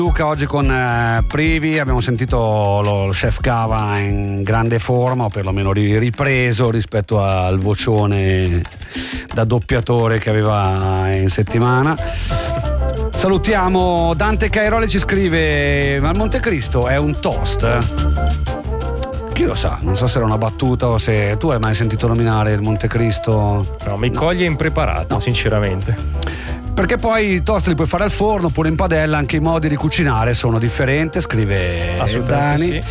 Luca oggi con Privi, abbiamo sentito lo chef Cava in grande forma, o perlomeno ripreso rispetto al vocione da doppiatore che aveva in settimana. Salutiamo Dante Cairoli, ci scrive: ma il Montecristo è un toast? Chi lo sa, non so se era una battuta o se tu hai mai sentito nominare il Montecristo. No, mi coglie impreparato, sinceramente. Perché poi i toast li puoi fare al forno oppure in padella, anche i modi di cucinare sono differenti, scrive Dani.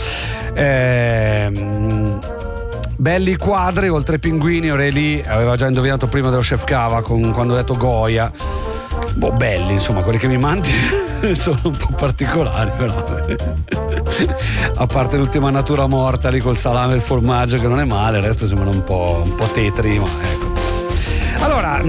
Sì. Belli quadri, oltre ai pinguini, Aureli aveva già indovinato prima dello chef Cava quando ho detto Goya. Belli, insomma, quelli che mi mandi sono un po' particolari, però a parte l'ultima natura morta lì col salame e il formaggio, che non è male, il resto sembra un po' tetri, ma ecco. Allora,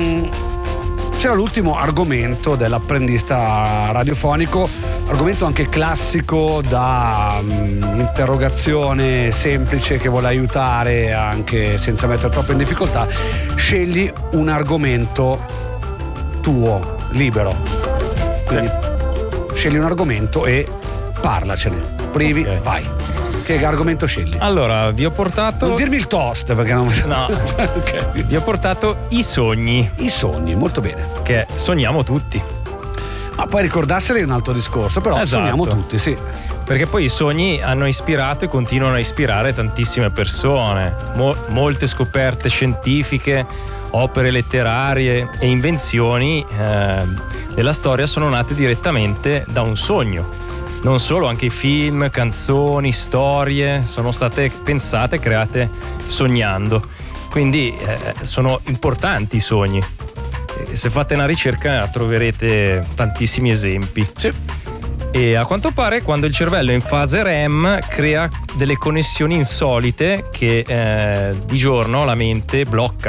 c'era l'ultimo argomento dell'apprendista radiofonico, argomento anche classico da interrogazione semplice che vuole aiutare anche senza mettere troppo in difficoltà. Scegli un argomento tuo, libero. Quindi scegli un argomento e parlacene. Privi, okay. Vai. Che argomento scegli? Allora, vi ho portato... Non dirmi il toast, perché non... No. Okay. Vi ho portato i sogni. I sogni, molto bene. Che sogniamo tutti. Ma poi ricordarseli è un altro discorso, però sogniamo tutti, sì. Perché poi i sogni hanno ispirato e continuano a ispirare tantissime persone. Molte scoperte scientifiche, opere letterarie e invenzioni della storia sono nate direttamente da un sogno. Non solo, anche i film, canzoni, storie sono state pensate e create sognando. Quindi sono importanti i sogni. Se fate una ricerca troverete tantissimi esempi. Sì. E a quanto pare quando il cervello è in fase REM crea delle connessioni insolite che di giorno la mente blocca.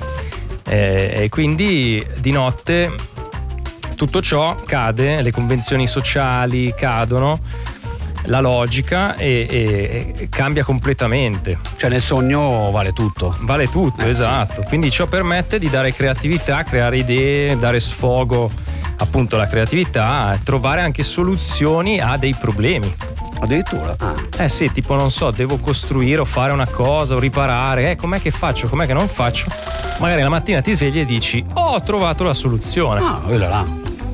E quindi di notte tutto ciò cade, le convenzioni sociali cadono, la logica e cambia completamente. Cioè nel sogno vale tutto. Vale tutto, esatto. Sì. Quindi ciò permette di dare creatività, creare idee, dare sfogo appunto alla creatività, trovare anche soluzioni a dei problemi. Addirittura? Sì, tipo non so, devo costruire o fare una cosa o riparare, com'è che faccio, com'è che non faccio? Magari la mattina ti svegli e dici ho trovato la soluzione. Quella là.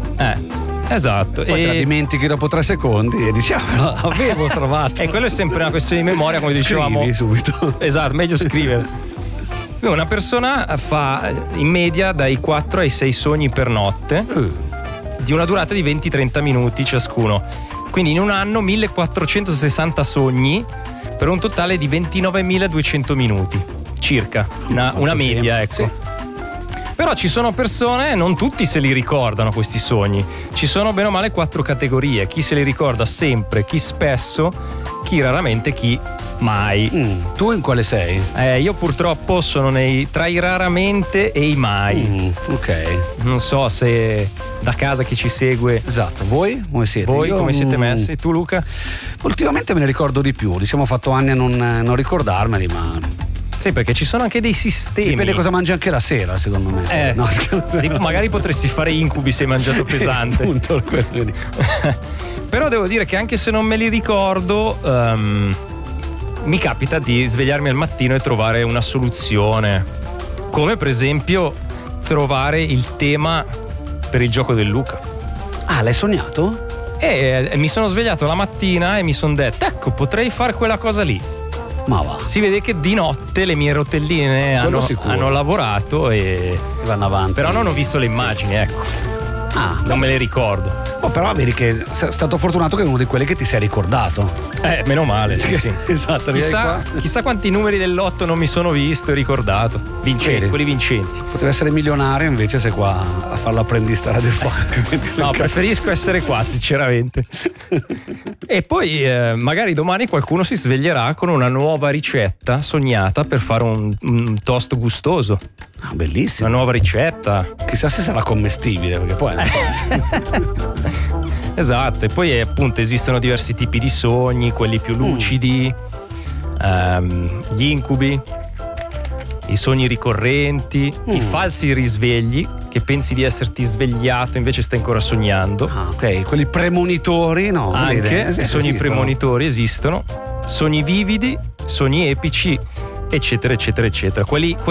Esatto. Poi te la dimentichi dopo 3 secondi e dici avevo trovato. E quello è sempre una questione di memoria, come dicevamo. Scrivi subito. Esatto, meglio scrivere. Una persona fa in media dai 4 ai 6 sogni per notte, di una durata di 20-30 minuti ciascuno. Quindi in un anno 1460 sogni per un totale di 29.200 minuti circa, una media, ecco. Sì. Però ci sono persone, non tutti se li ricordano questi sogni. Ci sono bene o male 4 categorie: chi se li ricorda sempre, chi spesso, chi raramente, chi mai. Tu in quale sei? Io purtroppo sono tra i raramente e i mai. Ok. Non so se da casa chi ci segue. Esatto. Voi come siete? Voi come siete messi? Tu, Luca? Ultimamente me ne ricordo di più. Diciamo ho fatto anni a non ricordarmeli, ma... Sì, perché ci sono anche dei sistemi. Dipende cosa mangi anche la sera, secondo me. No, magari potresti fare incubi se hai mangiato pesante. Appunto, quello dico. Però devo dire che anche se non me li ricordo, mi capita di svegliarmi al mattino e trovare una soluzione. Come per esempio trovare il tema per il gioco del Luca. L'hai sognato? Mi sono svegliato la mattina e mi sono detto, ecco, potrei fare quella cosa lì. Ma va. Si vede che di notte le mie rotelline hanno lavorato e vanno avanti. Però non ho visto le immagini, ecco. Non me le ricordo. Però vedi che sei stato fortunato che è uno di quelli che ti sei ricordato. Meno male, sì. Esatto. Chissà quanti numeri del lotto non mi sono visto e ricordato. Quelli vincenti. Potevi essere milionario, invece sei qua a fare l'apprendista radiofonica. No, preferisco essere qua, sinceramente. E poi magari domani qualcuno si sveglierà con una nuova ricetta sognata per fare un toast gustoso. Bellissimo. Una nuova ricetta. Chissà se sarà commestibile, perché poi Esatto. E poi appunto esistono diversi tipi di sogni, quelli più lucidi, gli incubi. i sogni ricorrenti, i falsi risvegli, che pensi di esserti svegliato invece stai ancora sognando. Ah, ok, quelli premonitori, no? Anche i sogni esistono. premonitori esistono, sogni vividi, sogni epici, eccetera eccetera eccetera.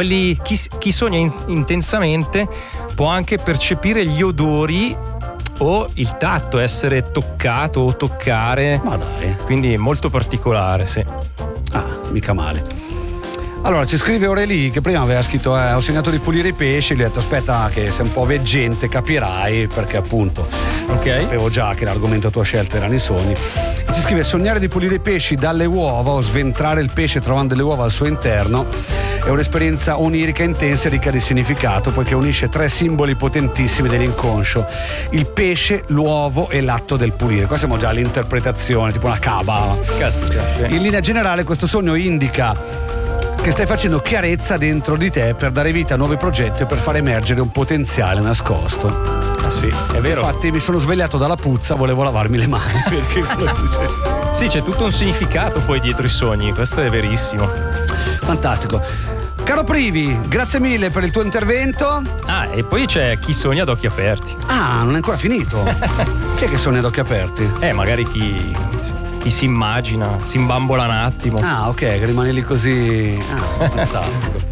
Chi sogna intensamente può anche percepire gli odori o il tatto, essere toccato o toccare. Ma dai. Quindi è molto particolare, sì. Ah, mica male. Allora ci scrive Aurelie che prima aveva scritto ho segnato di pulire i pesci, gli ho detto aspetta che sei un po' veggente, capirai, perché appunto sapevo già che l'argomento tua scelta erano i sogni. E ci scrive: sognare di pulire i pesci dalle uova o sventrare il pesce trovando le uova al suo interno è un'esperienza onirica intensa e ricca di significato, poiché unisce 3 simboli potentissimi dell'inconscio: il pesce, l'uovo e l'atto del pulire. Qua siamo già all'interpretazione, tipo una cabala. Caspita, sì. In linea generale questo sogno indica che stai facendo chiarezza dentro di te per dare vita a nuovi progetti o per far emergere un potenziale nascosto. Ah sì, è vero. Infatti mi sono svegliato dalla puzza, volevo lavarmi le mani perché sì, c'è tutto un significato poi dietro i sogni, questo è verissimo. Fantastico. Caro Privi, grazie mille per il tuo intervento. Ah, e poi c'è chi sogna ad occhi aperti. Ah, non è ancora finito. Chi è che sogna ad occhi aperti? Magari chi si immagina, si imbambola un attimo. Ah, ok, che rimane lì così. Ah, fantastico.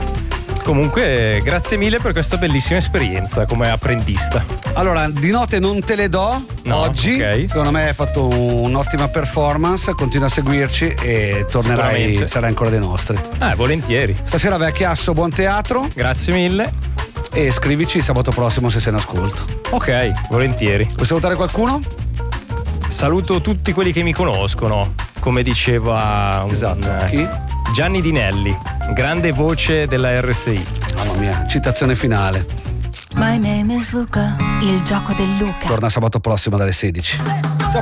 Comunque, grazie mille per questa bellissima esperienza come apprendista. Allora, di note non te le do oggi. Okay. Secondo me hai fatto un'ottima performance. Continua a seguirci e tornerai, sarai ancora dei nostri. Volentieri. Stasera Vecchiasso, buon teatro. Grazie mille. E scrivici sabato prossimo se sei in ascolto. Ok, volentieri. Vuoi salutare qualcuno? Saluto tutti quelli che mi conoscono, come diceva Chi? Gianni Dinelli, grande voce della RSI. Mamma mia, citazione finale. My name is Luca, il gioco del Luca. Torna sabato prossimo dalle 16.